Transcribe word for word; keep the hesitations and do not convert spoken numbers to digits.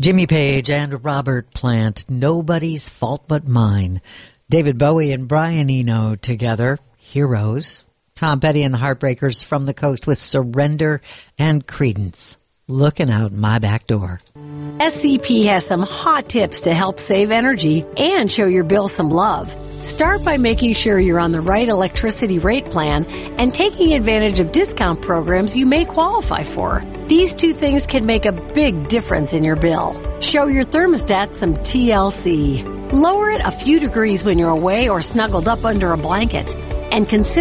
Jimmy Page and Robert Plant, Nobody's Fault But Mine. David Bowie and Brian Eno together, Heroes. Tom Petty and the Heartbreakers from the Coast with Surrender, and Creedence, Looking Out My Back Door. S C P has some hot tips to help save energy and show your bill some love. Start by making sure you're on the right electricity rate plan and taking advantage of discount programs you may qualify for. These two things can make a big difference in your bill. Show your thermostat some T L C. Lower it a few degrees when you're away or snuggled up under a blanket. And consider